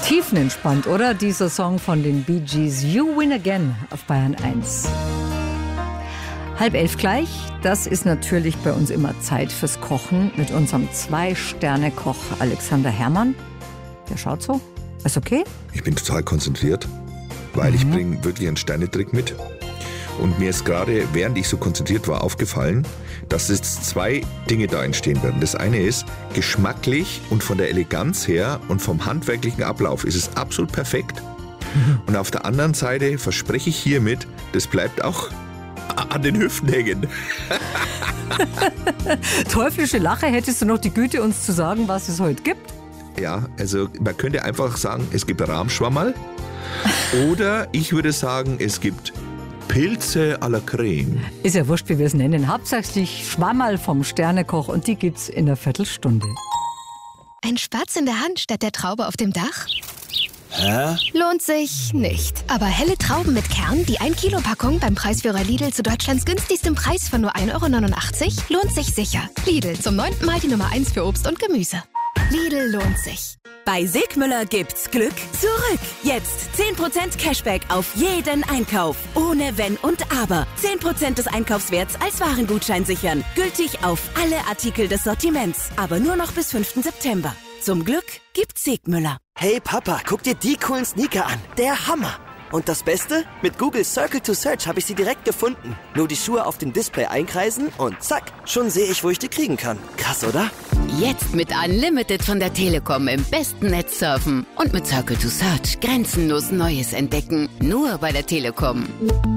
Tiefenentspannt, oder? Dieser Song von den Bee Gees, You Win Again auf Bayern 1. 10:30 gleich, das ist natürlich bei uns immer Zeit fürs Kochen mit unserem 2-Sterne-Koch Alexander Herrmann. Der schaut so. Ist okay? Ich bin total konzentriert, weil ich bringe wirklich einen Sternetrick mit. Und mir ist gerade, während ich so konzentriert war, aufgefallen, dass jetzt 2 Dinge da entstehen werden. Das eine ist, geschmacklich und von der Eleganz her und vom handwerklichen Ablauf ist es absolut perfekt. Und auf der anderen Seite verspreche ich hiermit, das bleibt auch an den Hüften hängen. Teuflische Lache, hättest du noch die Güte, uns zu sagen, was es heute gibt? Ja, also man könnte einfach sagen, es gibt Rahmschwammerl. Oder ich würde sagen, es gibt Pilze à la Creme. Ist ja wurscht, wie wir es nennen. Hauptsächlich Schwammerl vom Sternekoch und die gibt's in einer Viertelstunde. Ein Spatz in der Hand statt der Traube auf dem Dach? Hä? Lohnt sich nicht. Aber helle Trauben mit Kern, die 1-Kilo-Packung beim Preisführer Lidl zu Deutschlands günstigstem Preis von nur 1,89 € lohnt sich sicher. Lidl, zum 9. Mal die Nummer 1 für Obst und Gemüse. Lidl lohnt sich. Bei Sigmüller gibt's Glück zurück. Jetzt 10% Cashback auf jeden Einkauf. Ohne Wenn und Aber. 10% des Einkaufswerts als Warengutschein sichern. Gültig auf alle Artikel des Sortiments. Aber nur noch bis 5. September. Zum Glück gibt's Sigmüller. Hey Papa, guck dir die coolen Sneaker an. Der Hammer. Und das Beste? Mit Google Circle to Search habe ich sie direkt gefunden. Nur die Schuhe auf dem Display einkreisen und zack, schon sehe ich, wo ich die kriegen kann. Krass, oder? Jetzt mit Unlimited von der Telekom im besten Netz surfen. Und mit Circle to Search grenzenlos Neues entdecken. Nur bei der Telekom.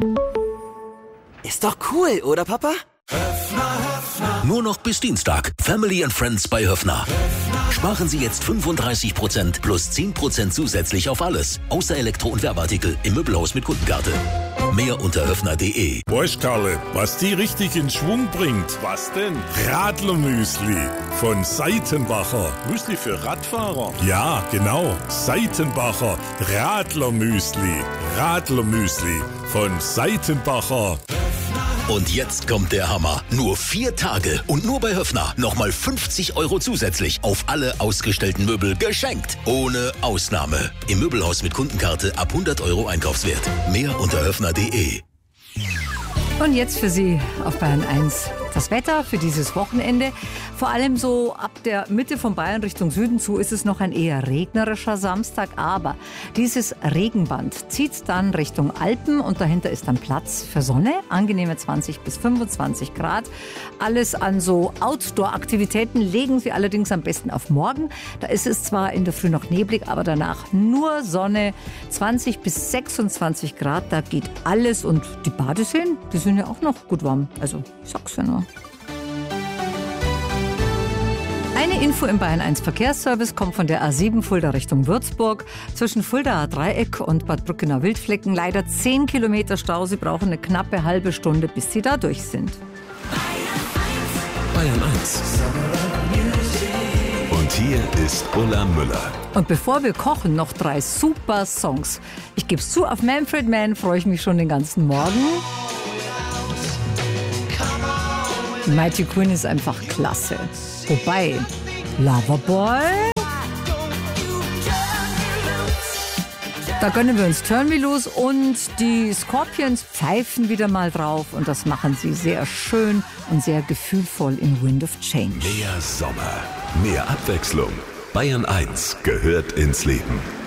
Ist doch cool, oder Papa? Nur noch bis Dienstag. Family and Friends bei Höffner. Sparen Sie jetzt 35% plus 10% zusätzlich auf alles. Außer Elektro- und Werbeartikel im Möbelhaus mit Kundenkarte. Mehr unter höffner.de. Weißt Karle, was die richtig in Schwung bringt? Was denn? Radlermüsli von Seitenbacher. Müsli für Radfahrer? Ja, genau. Seitenbacher Radlermüsli. Radlermüsli von Seitenbacher. Und jetzt kommt der Hammer. Nur 4 Tage und nur bei Höffner nochmal 50 € zusätzlich auf alle ausgestellten Möbel geschenkt. Ohne Ausnahme. Im Möbelhaus mit Kundenkarte ab 100 € Einkaufswert. Mehr unter höffner.de. Und jetzt für Sie auf Bayern 1 das Wetter für dieses Wochenende. Vor allem so ab der Mitte von Bayern Richtung Süden zu ist es noch ein eher regnerischer Samstag. Aber dieses Regenband zieht dann Richtung Alpen und dahinter ist dann Platz für Sonne. Angenehme 20 bis 25 Grad. Alles an so Outdoor-Aktivitäten legen Sie allerdings am besten auf morgen. Da ist es zwar in der Früh noch neblig, aber danach nur Sonne. 20 bis 26 Grad, da geht alles. Und die Badeseen, die sind ja auch noch gut warm. Also, ich sag's ja nur. Eine Info im Bayern 1 Verkehrsservice kommt von der A7 Fulda Richtung Würzburg. Zwischen Fuldaer Dreieck und Bad Brückener Wildflecken leider 10 Kilometer Stau. Sie brauchen eine knappe halbe Stunde, bis Sie da durch sind. Bayern 1. Und hier ist Ulla Müller. Und bevor wir kochen, noch 3 super Songs. Ich gebe es zu, auf Manfred Mann freue ich mich schon den ganzen Morgen. Mighty Queen ist einfach klasse. Wobei, Loverboy, da gönnen wir uns Turn Me Loose und die Scorpions pfeifen wieder mal drauf und das machen sie sehr schön und sehr gefühlvoll in Wind of Change. Mehr Sommer, mehr Abwechslung. Bayern 1 gehört ins Leben.